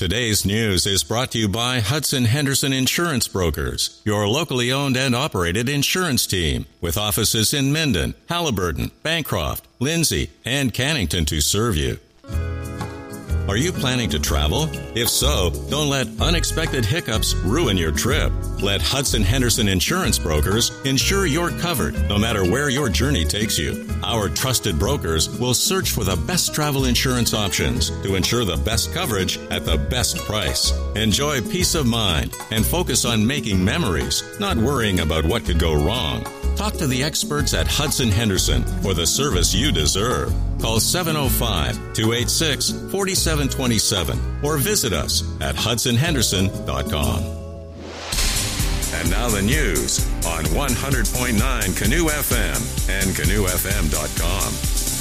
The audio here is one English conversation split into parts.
Today's news is brought to you by Hudson Henderson Insurance Brokers, your locally owned and operated insurance team, with offices in Minden, Halliburton, Bancroft, Lindsay, and Cannington to serve you. Are you planning to travel? If so, don't let unexpected hiccups ruin your trip. Let Hudson Henderson Insurance Brokers ensure you're covered no matter where your journey takes you. Our trusted brokers will search for the best travel insurance options to ensure the best coverage at the best price. Enjoy peace of mind and focus on making memories, not worrying about what could go wrong. Talk to the experts at Hudson Henderson for the service you deserve. Call 705-286-4727 or visit us at hudsonhenderson.com. And now the news on 100.9 Canoe FM and canoefm.com.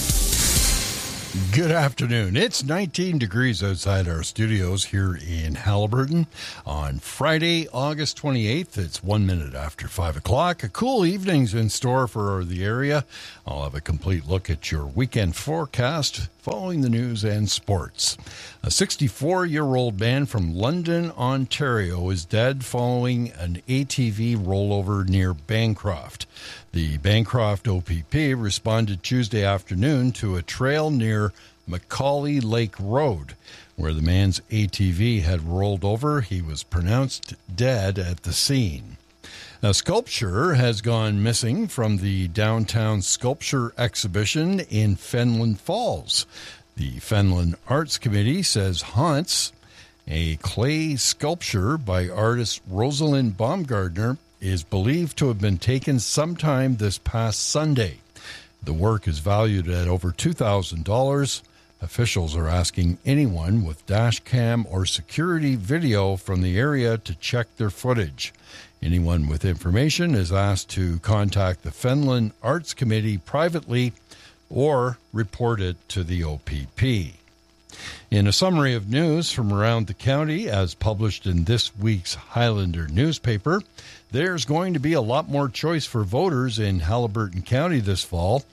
Good afternoon. It's 19 degrees outside our studios here in Halliburton on Friday, August 28th. It's 1 minute after 5 o'clock. A cool evening's in store for the area. I'll have a complete look at your weekend forecast following the news and sports. A 64-year-old man from London, Ontario is dead following an ATV rollover near Bancroft. The Bancroft OPP responded Tuesday afternoon to a trail near Macaulay Lake Road, where the man's ATV had rolled over. He was pronounced dead at the scene. A sculpture has gone missing from the downtown sculpture exhibition in Fenelon Falls. The Fenelon Arts Committee says haunts, a clay sculpture by artist Rosalind Baumgardner, is believed to have been taken sometime this past Sunday. The work is valued at over $2,000. Officials are asking anyone with dash cam or security video from the area to check their footage. Anyone with information is asked to contact the Fenelon Arts Committee privately or report it to the OPP. In a summary of news from around the county, as published in this week's Highlander newspaper, there's going to be a lot more choice for voters in Halliburton County this fall.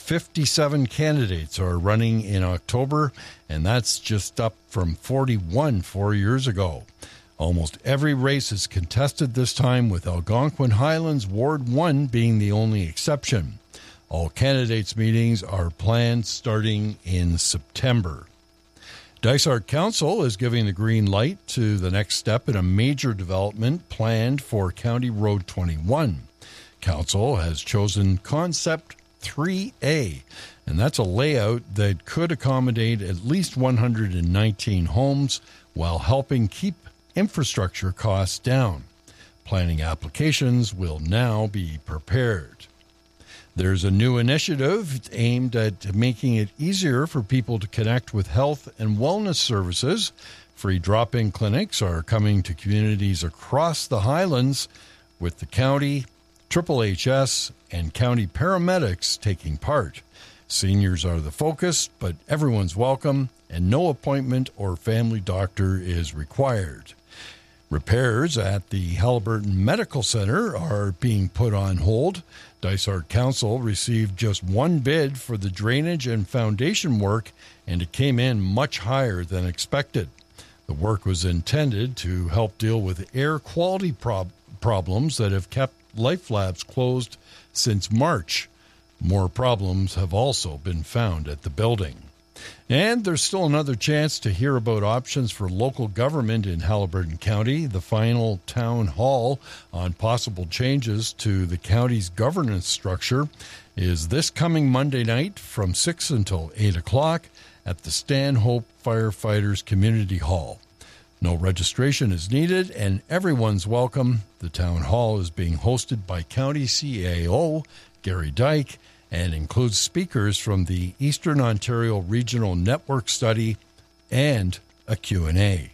57 candidates are running in October, and that's just up from 41 4 years ago. Almost every race is contested this time, with Algonquin Highlands Ward 1 being the only exception. All candidates' meetings are planned starting in September. Dysart Council is giving the green light to the next step in a major development planned for County Road 21. Council has chosen Concept 3A, and that's a layout that could accommodate at least 119 homes while helping keep infrastructure costs down. Planning applications will now be prepared. There's a new initiative aimed at making it easier for people to connect with health and wellness services. Free drop-in clinics are coming to communities across the Highlands, with the county, HHS, and county paramedics taking part. Seniors are the focus, but everyone's welcome, and no appointment or family doctor is required. Repairs at the Halliburton Medical Center are being put on hold. Dysart Council received just one bid for the drainage and foundation work, and it came in much higher than expected. The work was intended to help deal with air quality problems that have kept Life Labs closed since March. More problems have also been found at the building. And there's still another chance to hear about options for local government in Halliburton County. The final town hall on possible changes to the county's governance structure is this coming Monday night from 6 until 8 o'clock at the Stanhope Firefighters Community Hall. No registration is needed, and everyone's welcome. The town hall is being hosted by County CAO Gary Dyke and includes speakers from the Eastern Ontario Regional Network Study and a Q&A.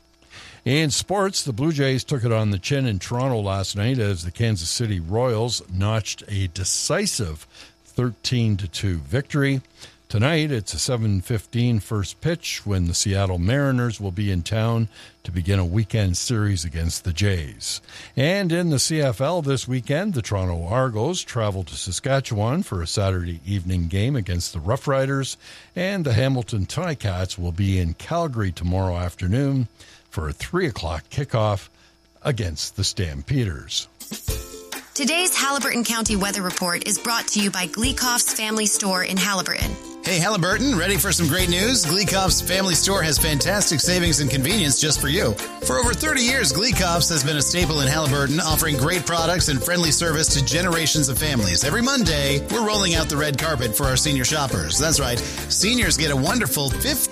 In sports, the Blue Jays took it on the chin in Toronto last night as the Kansas City Royals notched a decisive 13-2 victory. Tonight, it's a 7:15 first pitch when the Seattle Mariners will be in town to begin a weekend series against the Jays. And in the CFL this weekend, the Toronto Argos travel to Saskatchewan for a Saturday evening game against the Rough Riders, and the Hamilton Ticats will be in Calgary tomorrow afternoon for a 3 o'clock kickoff against the Stampeders. Today's Haliburton County Weather Report is brought to you by Gleekoff's Family Store in Haliburton. Hey, Haliburton, ready for some great news? Gleekoff's Family Store has fantastic savings and convenience just for you. For over 30 years, Gleekoff's has been a staple in Haliburton, offering great products and friendly service to generations of families. Every Monday, we're rolling out the red carpet for our senior shoppers. That's right. Seniors get a wonderful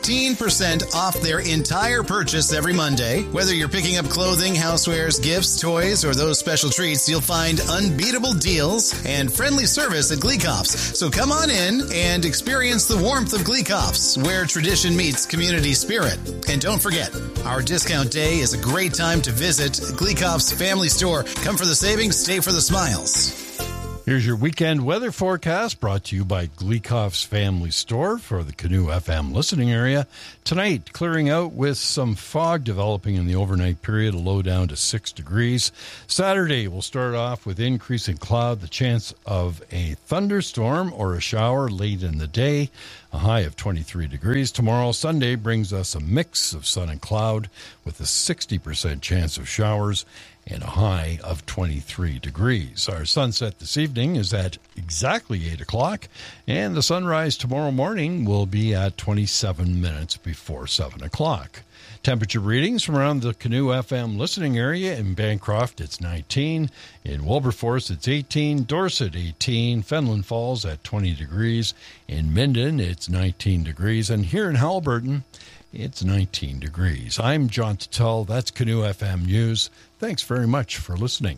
15% off their entire purchase every Monday. Whether you're picking up clothing, housewares, gifts, toys, or those special treats, you'll find unbeatable deals and friendly service at Gleekoff's. So come on in and experience the warmth of Gleekoff's, where tradition meets community spirit. And don't forget, our discount day is a great time to visit Gleekoff's Family Store. Come for the savings, stay for the smiles. Here's your weekend weather forecast brought to you by Gleekoff's Family Store for the Canoe FM listening area. Tonight, clearing out with some fog developing in the overnight period, a low down to 6 degrees. Saturday, we'll start off with increasing cloud, the chance of a thunderstorm or a shower late in the day, a high of 23 degrees. Tomorrow, Sunday, brings us a mix of sun and cloud with a 60% chance of showers and a high of 23 degrees. Our sunset this evening is at exactly 8 o'clock, and the sunrise tomorrow morning will be at 27 minutes before 7 o'clock. Temperature readings from around the Canoe FM listening area: in Bancroft, it's 19. In Wilberforce, it's 18. Dorset, 18. Fenelon Falls at 20 degrees. In Minden, it's 19 degrees. And here in Haliburton, it's 19 degrees. I'm John Tuttle. That's Canoe FM News. Thanks very much for listening.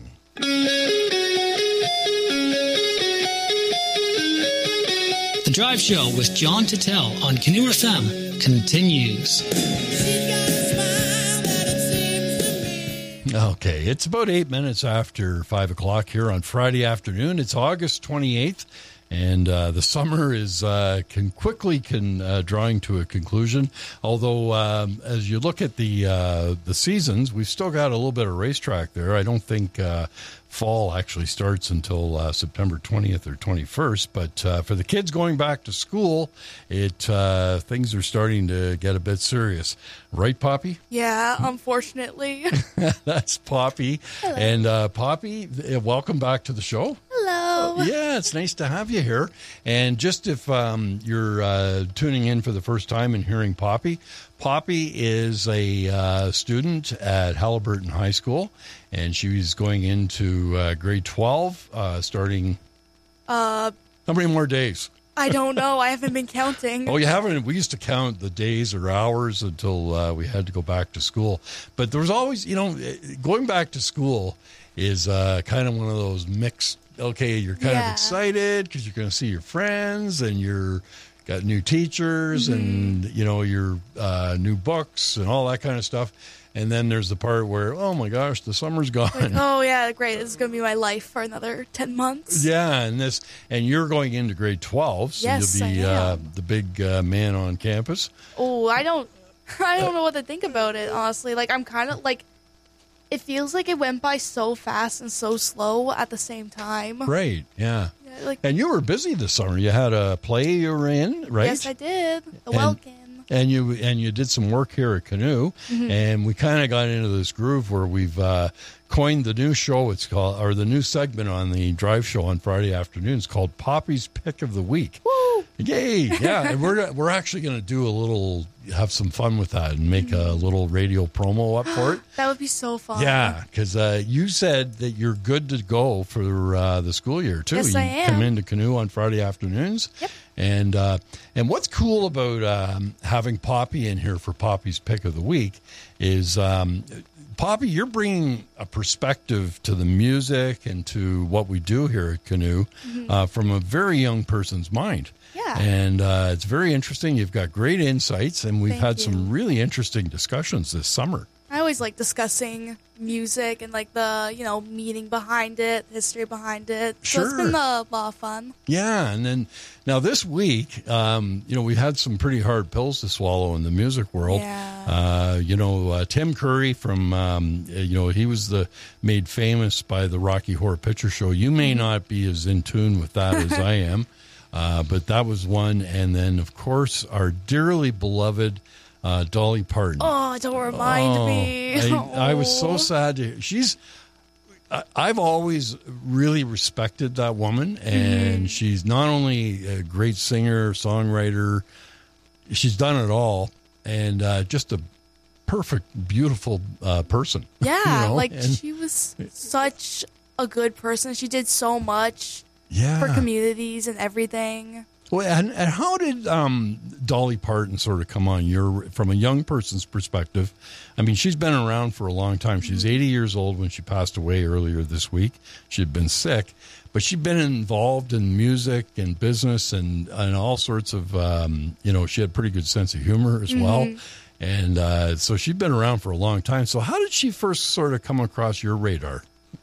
The Drive Show with John Tuttle on Canoe FM continues. Okay, it's about 8 minutes after 5 o'clock here on Friday afternoon. It's August 28th. And the summer is quickly drawing to a conclusion. Although, as you look at the seasons, we've still got a little bit of racetrack there. I don't think fall actually starts until September 20th or 21st. But for the kids going back to school, things are starting to get a bit serious. Right, Poppy? Yeah, unfortunately. That's Poppy. Hello. And Poppy, welcome back to the show. Hello. Yeah, it's nice to have you here. And just if you're tuning in for the first time and hearing Poppy, Poppy is a student at Haliburton High School, and she's going into grade 12, starting how many more days? I don't know. I haven't been counting. Oh, you haven't? We used to count the days or hours until we had to go back to school. But there was always, going back to school is kind of one of those mixed. Okay, you're kind of excited because you're going to see your friends and you're got new teachers and, your new books and all that kind of stuff. And then there's the part where, oh, my gosh, the summer's gone. Like, oh, yeah, great. This is going to be my life for another 10 months. Yeah, and you're going into grade 12, so yes, you'll be the big man on campus. Oh, I don't know what to think about it, honestly. Like, I'm kind of like, it feels like it went by so fast and so slow at the same time. Right, yeah. And you were busy this summer. You had a play you were in, right? Yes, I did. The Welkin. And you did some work here at Canoe, and we kind of got into this groove where we've coined the new show. It's called, or the new segment on the Drive Show on Friday afternoons, called Poppy's Pick of the Week. Woo! Yay! Yeah, and we're actually going to have some fun with that and make a little radio promo up for it. That would be so fun. Yeah, because you said that you're good to go for the school year too. Yes, you I am. Come into Canoe on Friday afternoons. Yep. And what's cool about having Poppy in here for Poppy's Pick of the Week is, Poppy, you're bringing a perspective to the music and to what we do here at Canoe from a very young person's mind. Yeah. And it's very interesting. You've got great insights, and we've had some really interesting discussions this summer. I always like discussing music and like the, meaning behind it, history behind it. So it's been a lot of fun. Yeah. And then now this week, we've had some pretty hard pills to swallow in the music world. Yeah. Tim Curry from, he was made famous by the Rocky Horror Picture Show. You may not be as in tune with that as I am, but that was one. And then, of course, our dearly beloved Dolly Parton. Oh, don't remind me. I was so sad. I've always really respected that woman, and she's not only a great singer, songwriter, she's done it all, and just a perfect, beautiful person. Yeah, she was such a good person. She did so much for communities and everything. Well, and how did Dolly Parton sort of come on from a young person's perspective? I mean, she's been around for a long time. She's 80 years old when she passed away earlier this week. She had been sick, but she'd been involved in music and business and all sorts of, she had a pretty good sense of humor as well. And so she'd been around for a long time. So how did she first sort of come across your radar?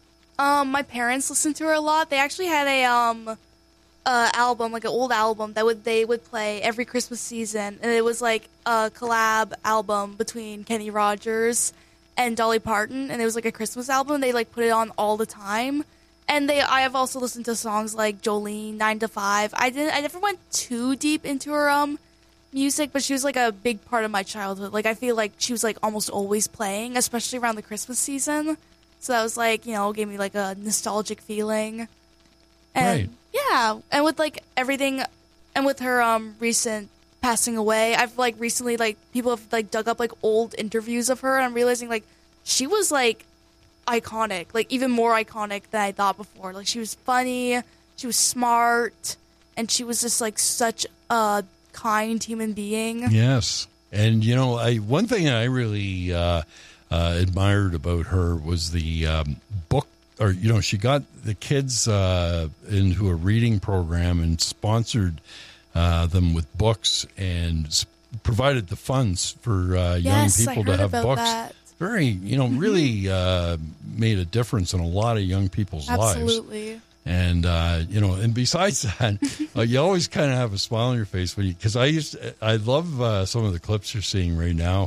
My parents listened to her a lot. They actually had a album, like an old album they would play every Christmas season, and it was like a collab album between Kenny Rogers and Dolly Parton, and it was like a Christmas album. They like put it on all the time, and I have also listened to songs like Jolene, 9 to 5. I never went too deep into her music, but she was like a big part of my childhood. Like I feel like she was like almost always playing, especially around the Christmas season. So that was like, gave me like a nostalgic feeling. And right. Yeah, and with like everything, and with her recent passing away, I've like recently like people have like dug up like old interviews of her, and I'm realizing like she was like iconic, like even more iconic than I thought before. Like she was funny, she was smart, and she was just like such a kind human being. Yes, and one thing I really admired about her was the book. Or, she got the kids into a reading program and sponsored them with books and provided the funds for young people to have books. That. Very, really made a difference in a lot of young people's lives. Absolutely. And, and besides that, you always kind of have a smile on your face because I love some of the clips you're seeing right now.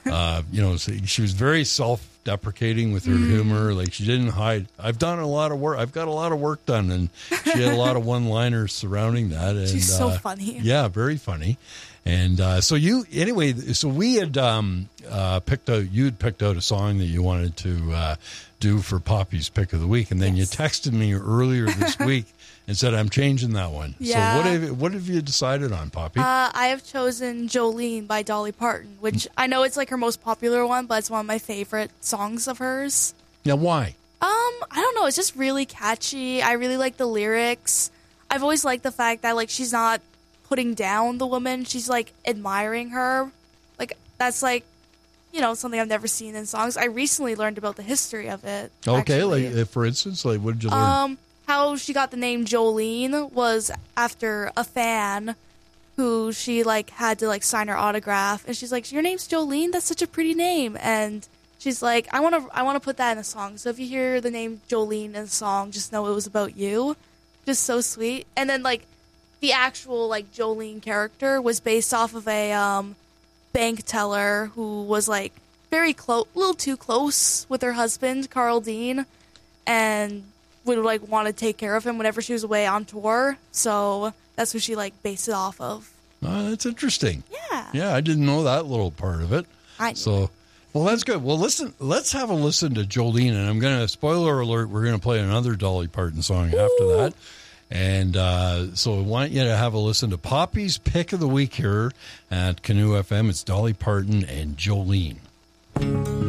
She was very self-deprecating with her humor. Like she didn't hide. I've done a lot of work. I've got a lot of work done, and she had a lot of one-liners surrounding that. And, she's so funny. Yeah, very funny. And so we had picked out a song that you wanted to do for Poppy's Pick of the Week, and then you texted me earlier this week and said, I'm changing that one. Yeah. So what have you decided on, Poppy? I have chosen Jolene by Dolly Parton, which I know it's like her most popular one, but it's one of my favorite songs of hers. Now, why? I don't know. It's just really catchy. I really like the lyrics. I've always liked the fact that like she's not putting down the woman. She's like admiring her. Like that's like, something I've never seen in songs. I recently learned about the history of it. Okay, actually. like for instance, like what did you learn? How she got the name Jolene was after a fan who she like had to like sign her autograph, and she's like, "Your name's Jolene? That's such a pretty name." And she's like, I want to put that in a song. So if you hear the name Jolene in a song, just know it was about you. Just so sweet. And then like the actual like Jolene character was based off of a bank teller who was like very close, a little too close with her husband, Carl Dean, and would like want to take care of him whenever she was away on tour. So that's who she like based it off of. Oh, that's interesting. Yeah. Yeah, I didn't know that little part of it. Well, that's good. Well, let's have a listen to Jolene, and I'm going to, spoiler alert, we're going to play another Dolly Parton song after that. And so I want you to have a listen to Poppy's Pick of the Week here at Canoe FM. It's Dolly Parton and Jolene.